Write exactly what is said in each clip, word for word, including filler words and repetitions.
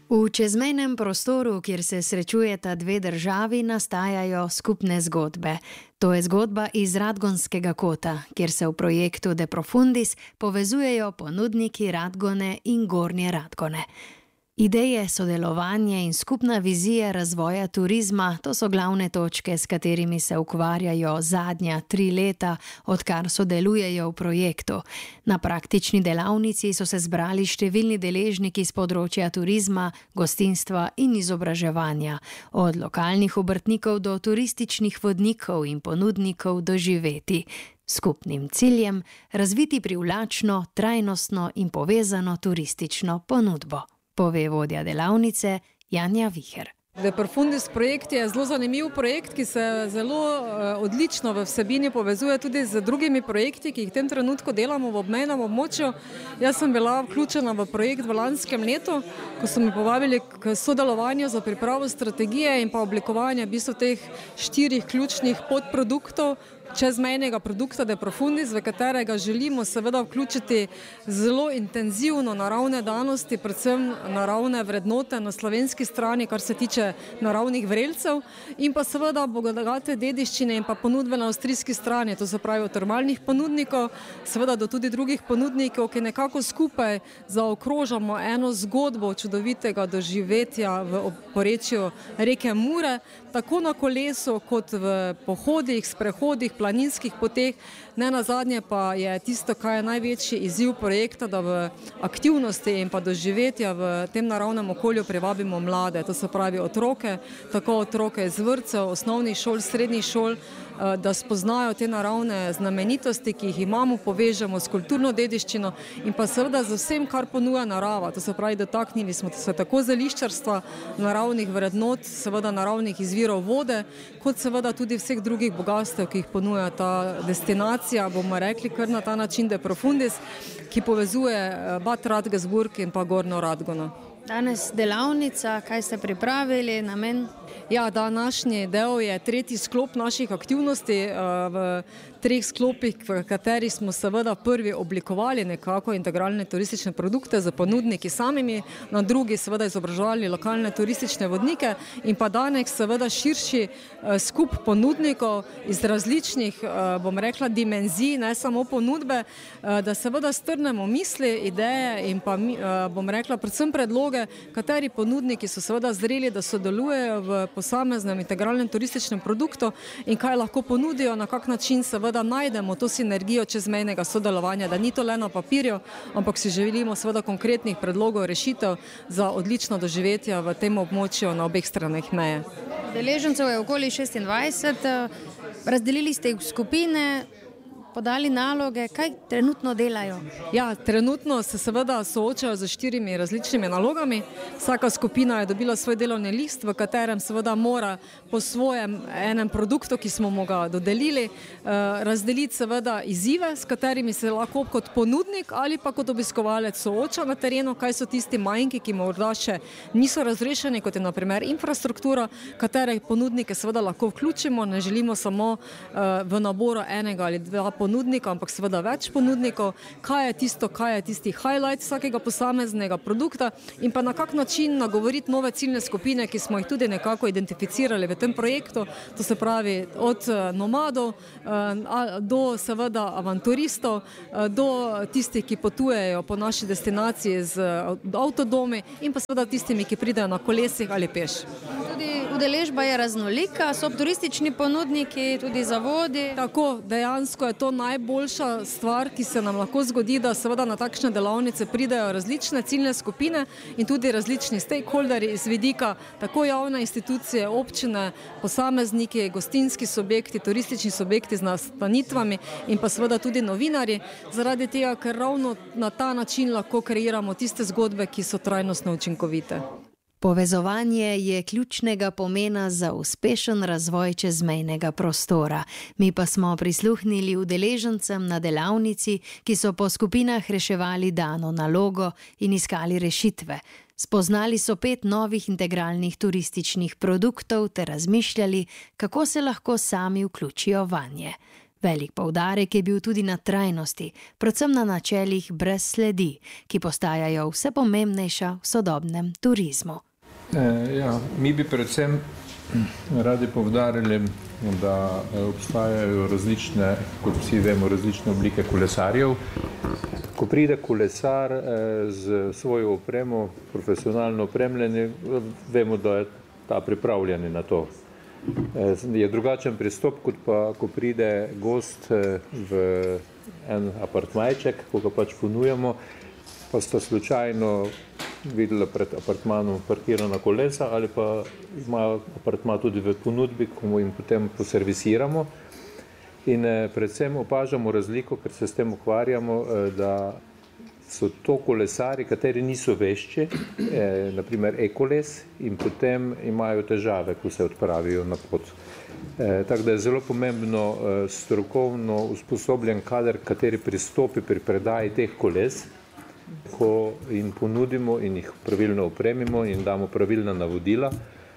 V čezmejnem prostoru, kjer se srečujeta dve državi, nastajajo skupne zgodbe. To je zgodba iz Radgonskega kota, kjer se v projektu De Profundis povezujejo ponudniki Radgone in Gornje Radgone. Ideje, sodelovanje in skupna vizija razvoja turizma, to so glavne točke, s katerimi se ukvarjajo zadnja tri leta, odkar sodelujejo v projektu. Na praktični delavnici so se zbrali številni deležniki z področja turizma, gostinstva in izobraževanja, od lokalnih obrtnikov do turističnih vodnikov in ponudnikov doživeti. Skupnim ciljem razviti privlačno, trajnostno in povezano turistično ponudbo, pove vodja delavnice Janja Viher. De Profundis projekt je zelo zanimiv projekt, ki se zelo uh, odlično v vsebini povezuje tudi z drugimi projekti, ki jih v tem trenutku delamo v obmejnem območju. Jaz sem bila vključena v projekt v lanskem letu, ko so mi povabili k sodelovanju za pripravo strategije in pa oblikovanje v bistvu teh štirih ključnih podproduktov čezmejnega produkta De Profundis, v katerega želimo seveda vključiti zelo intenzivno naravne danosti, predvsem naravne vrednote na slovenski strani, kar se tiče naravnih vrelcev, in pa seveda bogate dediščine in pa ponudbe na avstrijski strani, to se pravi od termalnih ponudnikov, seveda do tudi drugih ponudnikov, ki nekako skupaj zaokrožamo eno zgodbo čudovitega doživetja v porečju reke Mure, tako na kolesu kot v pohodih, sprehodih, planinskih poteh. Ne nazadnje pa je tisto, kar je največji izziv projekta, da v aktivnosti in pa doživetja v tem naravnem okolju privabimo mlade, to se pravi otroke, tako otroke iz vrtcev, osnovnih šol, srednjih šol, da spoznajo te naravne znamenitosti, ki jih imamo, povežemo s kulturno dediščino in pa seveda z vsem, kar ponuja narava. To se pravi, dotaknili smo se tako zeliščarstva, naravnih vrednot, seveda naravnih izvirov vode, kot seveda tudi vseh drugih bogastev, ki jih ponuja ta destinacija, bomo rekli kar na ta način De Profundis, ki povezuje Bad Radgesburg in pa Gornjo Radgono. Danes delavnica, kaj ste pripravili, namen? Ja, današnji del je tretji sklop naših aktivnosti v treh sklopih, v katerih smo seveda prvi oblikovali nekako integralne turistične produkte za ponudniki samimi, na drugi seveda izobraževali lokalne turistične vodnike in pa danes seveda širši skup ponudnikov iz različnih, bom rekla, dimenzij, ne samo ponudbe, da seveda strnemo misli, ideje in pa, bom rekla, predvsem predloge, kateri ponudniki so seveda zreli, da sodelujejo v posameznem integralnem turističnem produktu in kaj lahko ponudijo, na kak način seveda najdemo to sinergijo čezmejnega sodelovanja, da ni to le na papirju, ampak si želimo seveda konkretnih predlogov, rešitev za odlično doživetje v tem območju na obeh straneh meje. Udeležencev je okoli šestindvajset, razdelili ste jih v skupine, podali naloge, kaj trenutno delajo? Ja, trenutno se seveda soočajo z štirimi različnimi nalogami. Vsaka skupina je dobila svoj delovni list, v katerem seveda mora po svojem enem produktu, ki smo mu ga dodelili, razdeliti seveda izzive, s katerimi se lahko kot ponudnik ali pa kot obiskovalec sooča na terenu, kaj so tisti manjki, ki morda še niso razrešeni, kot je na primer infrastruktura, katere ponudnike seveda lahko vključimo, ne želimo samo v naboru enega ali dva ponudnika, ponudnika, ampak seveda več ponudnikov, kaj je tisto, kaj je tisti highlight vsakega posameznega produkta in pa na kak način nagovoriti nove ciljne skupine, ki smo jih tudi nekako identificirali v tem projektu, to se pravi od nomadov do seveda avanturistov, do tistih, ki potujejo po naši destinaciji z avtodomi in pa seveda tistimi, ki pridejo na kolesih ali peš. Tudi udeležba je raznolika, so turistični ponudniki, tudi zavodi. Tako, dejansko je to najboljša stvar, ki se nam lahko zgodi, da seveda na takšne delavnice pridejo različne ciljne skupine in tudi različni stakeholderji iz vidika tako javne institucije, občine, posamezniki, gostinski subjekti, turistični subjekti z nastanitvami in pa seveda tudi novinarji, zaradi tega, ker ravno na ta način lahko kreiramo tiste zgodbe, ki so trajnostno učinkovite. Povezovanje je ključnega pomena za uspešen razvoj čezmejnega prostora. Mi pa smo prisluhnili udeležencem na delavnici, ki so po skupinah reševali dano nalogo in iskali rešitve. Spoznali so pet novih integralnih turističnih produktov ter razmišljali, kako se lahko sami vključijo vanje. Velik poudarek je bil tudi na trajnosti, predvsem na načelih brez sledi, ki postajajo vse pomembnejša v sodobnem turizmu. E, ja, mi bi predvsem radi poudarili, da obstajajo različne, kot vsi vemo, različne oblike kolesarjev. Ko pride kolesar z svojo opremo, profesionalno opremljeni, vemo, da je ta pripravljen na to. Je drugačen pristop, kot pa, ko pride gost v en apartmajček, ko ga pač ponujamo, pa sta slučajno videla pred apartmanom parkirana kolesa ali pa ima apartma tudi v ponudbi, ko mu jim potem poservisiramo. In predvsem opažamo razliko, ker se s tem ukvarjamo, da so to kolesari, kateri niso vešči, eh, naprimer e-koles, in potem imajo težave, ko se odpravijo na pot. Eh, tako da je zelo pomembno eh, strokovno usposobljen kader, kateri pristopi pri predaji teh koles, ko jim ponudimo in jih pravilno opremimo in damo pravilna navodila,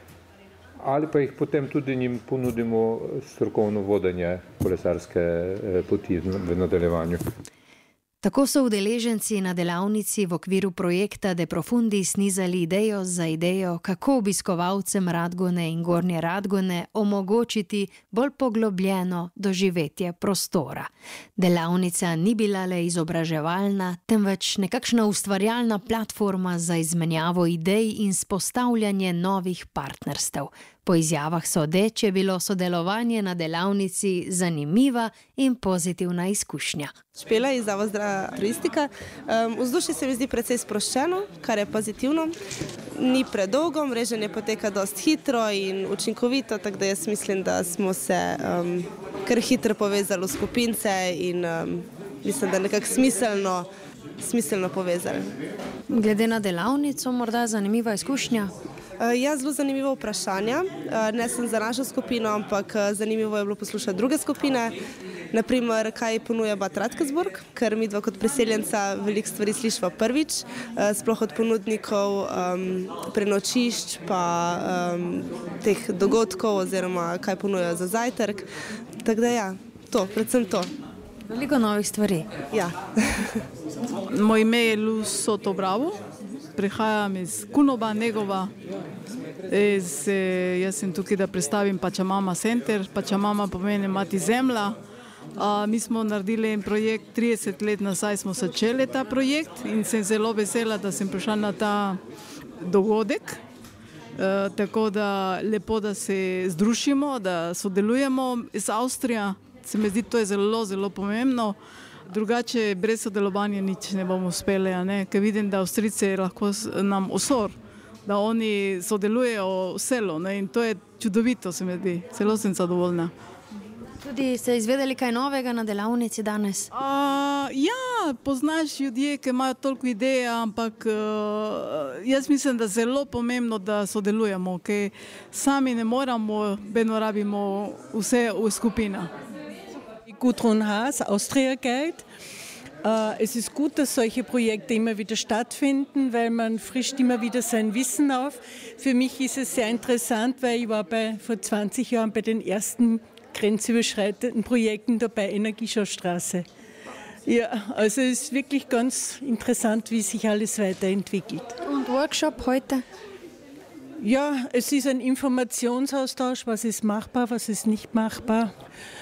ali pa jih potem tudi njim ponudimo strokovno vodenje kolesarske eh, poti v nadaljevanju. Tako so udeleženci na delavnici v okviru projekta De Profundis nizali idejo za idejo, kako obiskovalcem Radgone in Gornje Radgone omogočiti bolj poglobljeno doživetje prostora. Delavnica ni bila le izobraževalna, temveč nekakšna ustvarjalna platforma za izmenjavo idej in spostavljanje novih partnerstev. Po izjavah sodeč je bilo sodelovanje na delavnici zanimiva in pozitivna izkušnja. Špela je Zavod Zdrava turistika. Um, vzdušje se mi zdi precej sproščeno, kar je pozitivno. Ni predolgo, mreženje poteka dosti hitro in učinkovito, tako da jaz mislim, da smo se um, kar hitro povezali v skupince in um, mislim, da nekako smiselno, smiselno povezali. Glede na delavnico, morda zanimiva izkušnja? Ja, zelo zanimivo vprašanje. Ne sem za našo skupino, ampak zanimivo je bilo poslušati druge skupine. Naprimer, kaj ponuja Bad Radkersburg, ker mi dva kot priseljenca veliko stvari slišva prvič, sploh od ponudnikov um, prenočišč, pa um, teh dogodkov oziroma kaj ponujajo za zajtrk. Tako da ja, to, predvsem to. Veliko novih stvari. Ja. Moje ime je Luz Soto Bravo. Prihajam iz Kunoba, Negova. Ez, eh, jaz sem tukaj, da predstavim Pachamama Center. Pachamama pomeni mati zemlja. A, mi smo naredili en projekt, trideset let nazaj smo začeli ta projekt in sem zelo vesela, da sem prišla na ta dogodek. E, tako da lepo, da se združimo, da sodelujemo iz Avstrije. Se mi zdi, to je zelo, zelo pomembno. Drugače, brez sodelovanja nič ne bomo uspeli, ne? Ker vidim, da Avstrijci lahko nam osor, da oni sodelujejo v selu, ne? In to je čudovito, se mi zdi. Zelo sem zadovoljna. Tudi ste izvedeli kaj novega na delavnici danes? A, ja, poznaš ljudje, ki imajo toliko ideje, ampak uh, jaz mislim, da je zelo pomembno, da sodelujemo, ker sami ne moramo, vedno rabimo vse v skupinah. Gudrun Haas, Austria Guide. Uh, es ist gut, dass solche Projekte immer wieder stattfinden, weil man frischt immer wieder sein Wissen auf. Für mich ist es sehr interessant, weil ich war bei, vor zwanzig Jahren bei den ersten grenzüberschreitenden Projekten dabei, Energieschaustraße. Ja, also es ist wirklich ganz interessant, wie sich alles weiterentwickelt. Und Workshop heute? Ja, es ist ein Informationsaustausch, was ist machbar, was ist nicht machbar.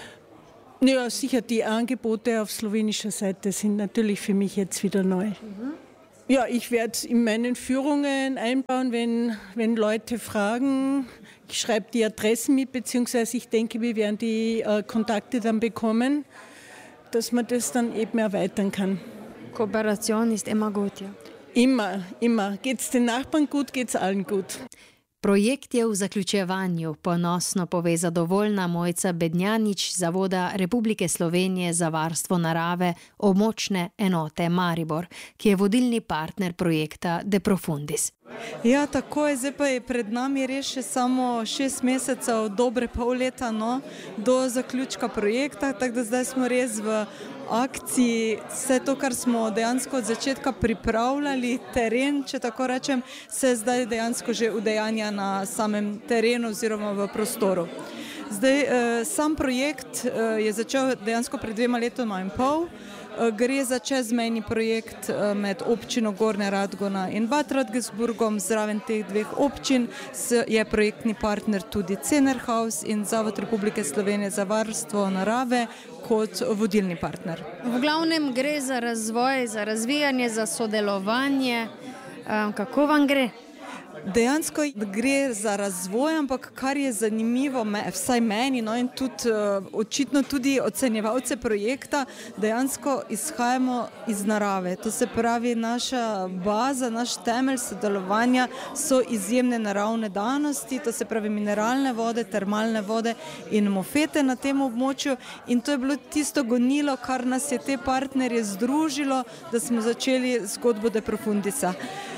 Ja, sicher, die Angebote auf slowenischer Seite sind natürlich für mich jetzt wieder neu. Mhm. Ja, ich werde es in meinen Führungen einbauen, wenn, wenn Leute fragen. Ich schreibe die Adressen mit, beziehungsweise ich denke, wir werden die äh, Kontakte dann bekommen, dass man das dann eben erweitern kann. Kooperation ist immer gut, ja? Immer, immer. Geht es den Nachbarn gut, geht es allen gut. Projekt je v zaključevanju, ponosno pove zadovoljna Mojca Bednjanič z Zavoda Republike Slovenije za varstvo narave območne enote Maribor, ki je vodilni partner projekta De Profundis. Ja, tako je, zdaj pa je pred nami res še samo šest mesecev, dobre pol leta, no, do zaključka projekta, tako da zdaj smo res v akciji. Vse to, kar smo dejansko od začetka pripravljali, teren, če tako rečem, se zdaj dejansko že udejanja na samem terenu oziroma v prostoru. Zdaj, sam projekt je začel dejansko pred dvema letoma in pol. Gre za čezmejni projekt med občino Gornja Radgona in Bad Radgesburgom. Zraven teh dveh občin je projektni partner tudi Cenerhaus in Zavod Republike Slovenije za varstvo narave kot vodilni partner. V glavnem gre za razvoj, za razvijanje, za sodelovanje. Kako vam gre? Dejansko gre za razvoj, ampak kar je zanimivo, vsaj meni, no in tudi očitno tudi ocenjevalce projekta, dejansko izhajamo iz narave. To se pravi, naša baza, naš temelj sodelovanja so izjemne naravne danosti, to se pravi mineralne vode, termalne vode in mofete na tem območju, in to je bilo tisto gonilo, kar nas je te partnerje združilo, da smo začeli zgodbo De Profundisa.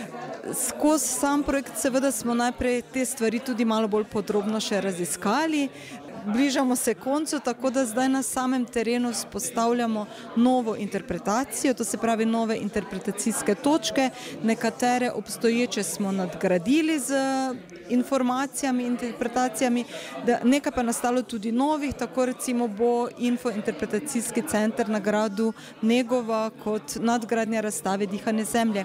Skozi sam projekt seveda smo najprej te stvari tudi malo bolj podrobno še raziskali. Bližamo se koncu, tako da zdaj na samem terenu vzpostavljamo novo interpretacijo, to se pravi nove interpretacijske točke. Nekatere obstoječe smo nadgradili z informacijami, interpretacijami, da nekaj pa nastalo tudi novih, tako recimo bo Info-interpretacijski center na gradu Negova kot nadgradnja razstave Dihanje zemlje.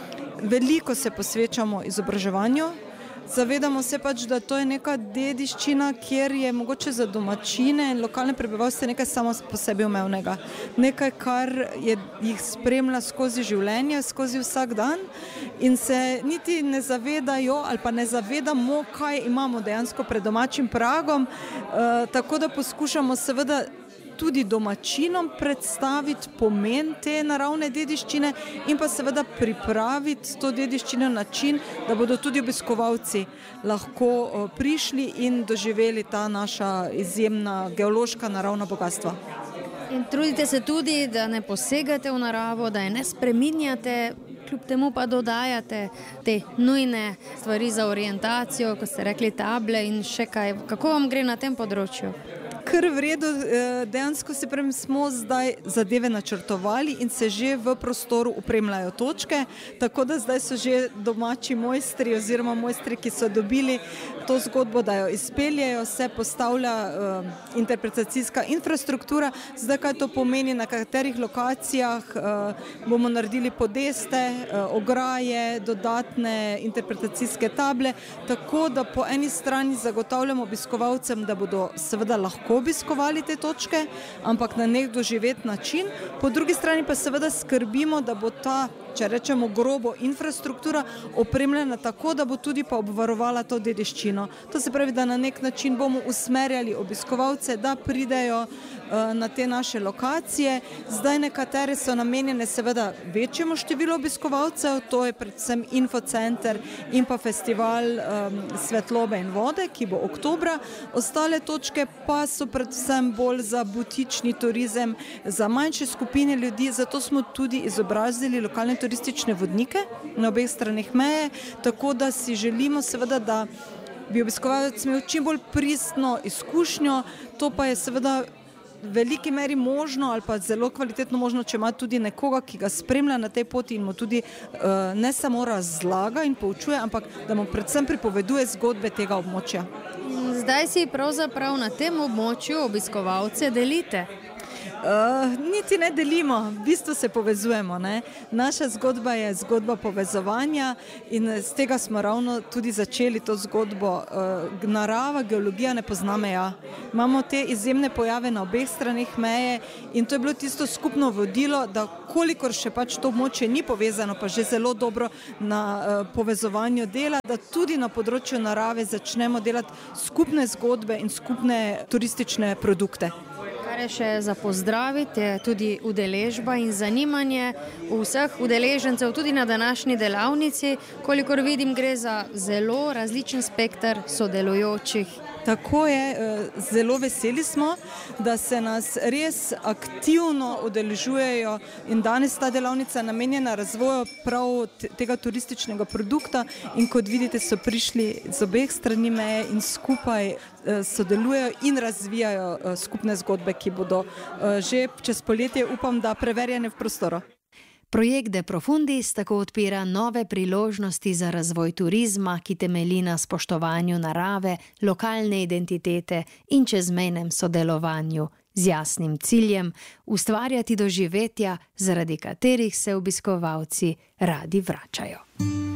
Veliko se posvečamo izobraževanju, zavedamo se pač, da to je neka dediščina, kjer je mogoče za domačine in lokalne prebivalce nekaj samo po sebi umevnega. Nekaj, kar je, jih spremlja skozi življenje, skozi vsak dan in se niti ne zavedajo ali pa ne zavedamo, kaj imamo dejansko pred domačim pragom, e, tako da poskušamo seveda tudi domačinom predstaviti pomen te naravne dediščine in pa seveda pripraviti to dediščino na način, da bodo tudi obiskovalci lahko prišli in doživeli ta naša izjemna geološka naravna bogatstva. In trudite se tudi, da ne posegate v naravo, da je ne spreminjate, kljub temu pa dodajate te nujne stvari za orientacijo, ko ste rekli table in še kaj. Kako vam gre na tem področju? Kar v redu, dejansko se pravim, smo zdaj zadeve načrtovali in se že v prostoru opremljajo točke, tako da zdaj so že domači mojstri oziroma mojstri, ki so dobili to zgodbo, da jo izpeljejo, se postavlja uh, interpretacijska infrastruktura. Zdaj, kaj to pomeni, na katerih lokacijah uh, bomo naredili podeste, uh, ograje, dodatne interpretacijske table, tako da po eni strani zagotavljamo obiskovalcem, da bodo seveda lahko obiskovali te točke, ampak na nek doživet način. Po drugi strani pa seveda skrbimo, da bo ta, če rečemo grobo, infrastruktura opremljena tako, da bo tudi pa obvarovala to dediščino. To se pravi, da na nek način bomo usmerjali obiskovalce, da pridejo na te naše lokacije. Zdaj nekatere so namenjene seveda večjemu številu obiskovalcev, to je predvsem infocenter in pa festival um, svetlobe in vode, ki bo oktobra. Ostale točke pa so predvsem bolj za butični turizem, za manjše skupine ljudi, zato smo tudi izobrazili lokalne turistične vodnike na obeh straneh meje, tako da si želimo seveda, da bi obiskovalec imel čim bolj pristno izkušnjo, to pa je seveda v veliki meri možno ali pa zelo kvalitetno možno, če ima tudi nekoga, ki ga spremlja na tej poti in mu tudi uh, ne samo razlaga in poučuje, ampak da mu predvsem pripoveduje zgodbe tega območja. Zdaj si pravzaprav na tem območju obiskovalce delite. Uh, niti ne delimo, v bistvu se povezujemo, ne? Naša zgodba je zgodba povezovanja in z tega smo ravno tudi začeli to zgodbo. Uh, narava, geologija ne pozna meja. Imamo te izjemne pojave na obeh straneh meje in to je bilo tisto skupno vodilo, da kolikor še pač to območje ni povezano, pa že zelo dobro na uh, povezovanju dela, da tudi na področju narave začnemo delati skupne zgodbe in skupne turistične produkte. Kar je še za pozdraviti, je tudi udeležba in zanimanje vseh udeležencev tudi na današnji delavnici. Kolikor vidim, gre za zelo različen spektar sodelujočih. Tako je, zelo veseli smo, da se nas res aktivno udeležujejo in danes ta delavnica namenjena razvoju prav tega turističnega produkta in kot vidite so prišli z obeh strani meje in skupaj sodelujejo in razvijajo skupne zgodbe, ki bodo že čez poletje, upam, da preverjene v prostoru. Projekt De Profundis tako odpira nove priložnosti za razvoj turizma, ki temelji na spoštovanju narave, lokalne identitete in čezmejnem sodelovanju, z jasnim ciljem ustvarjati doživetja, zaradi katerih se obiskovalci radi vračajo.